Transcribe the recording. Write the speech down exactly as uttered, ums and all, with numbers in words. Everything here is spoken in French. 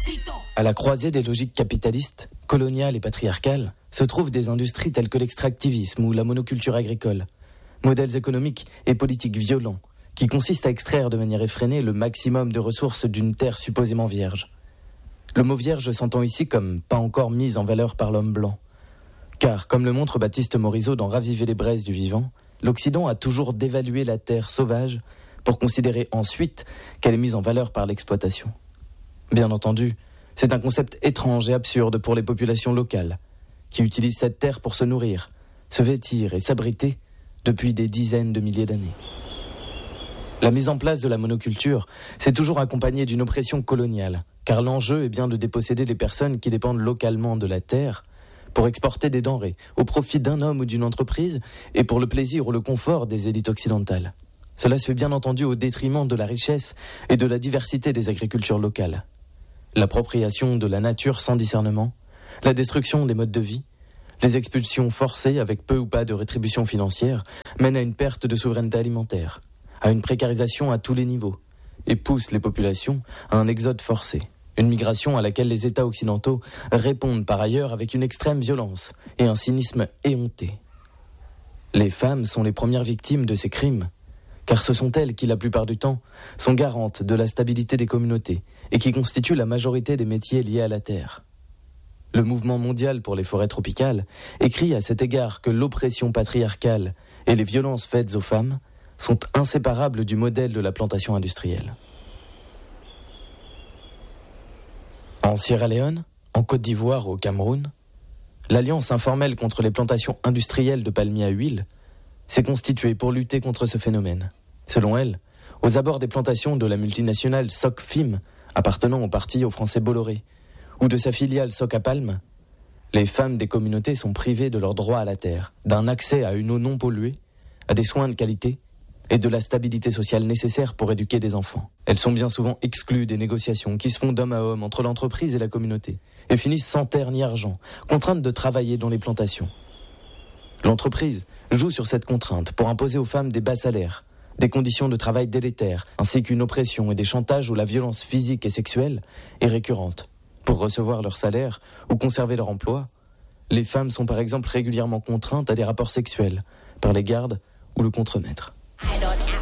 À la croisée des logiques capitalistes, coloniales et patriarcales, se trouvent des industries telles que l'extractivisme ou la monoculture agricole, modèles économiques et politiques violents qui consistent à extraire de manière effrénée le maximum de ressources d'une terre supposément vierge. Le mot vierge s'entend ici comme pas encore mis en valeur par l'homme blanc. Car, comme le montre Baptiste Morisot dans Raviver les braises du vivant, l'Occident a toujours dévalué la terre sauvage pour considérer ensuite qu'elle est mise en valeur par l'exploitation. Bien entendu, c'est un concept étrange et absurde pour les populations locales, qui utilisent cette terre pour se nourrir, se vêtir et s'abriter depuis des dizaines de milliers d'années. La mise en place de la monoculture s'est toujours accompagnée d'une oppression coloniale, car l'enjeu est bien de déposséder les personnes qui dépendent localement de la terre pour exporter des denrées au profit d'un homme ou d'une entreprise et pour le plaisir ou le confort des élites occidentales. Cela se fait bien entendu au détriment de la richesse et de la diversité des agricultures locales. L'appropriation de la nature sans discernement, la destruction des modes de vie, les expulsions forcées avec peu ou pas de rétribution financière mènent à une perte de souveraineté alimentaire, à une précarisation à tous les niveaux et poussent les populations à un exode forcé. Une migration à laquelle les États occidentaux répondent par ailleurs avec une extrême violence et un cynisme éhonté. Les femmes sont les premières victimes de ces crimes, car ce sont elles qui, la plupart du temps, sont garantes de la stabilité des communautés et qui constituent la majorité des métiers liés à la terre. Le mouvement mondial pour les forêts tropicales écrit à cet égard que l'oppression patriarcale et les violences faites aux femmes sont inséparables du modèle de la plantation industrielle. En Sierra Leone, en Côte d'Ivoire ou au Cameroun, l'Alliance informelle contre les plantations industrielles de palmiers à huile s'est constituée pour lutter contre ce phénomène. Selon elle, aux abords des plantations de la multinationale Socfim, appartenant au parti au français Bolloré, ou de sa filiale Socapalm, les femmes des communautés sont privées de leur droit à la terre, d'un accès à une eau non polluée, à des soins de qualité et de la stabilité sociale nécessaire pour éduquer des enfants. Elles sont bien souvent exclues des négociations qui se font d'homme à homme entre l'entreprise et la communauté et finissent sans terre ni argent, contraintes de travailler dans les plantations. L'entreprise joue sur cette contrainte pour imposer aux femmes des bas salaires, des conditions de travail délétères, ainsi qu'une oppression et des chantages où la violence physique et sexuelle est récurrente. Pour recevoir leur salaire ou conserver leur emploi, les femmes sont par exemple régulièrement contraintes à des rapports sexuels par les gardes ou le contremaître.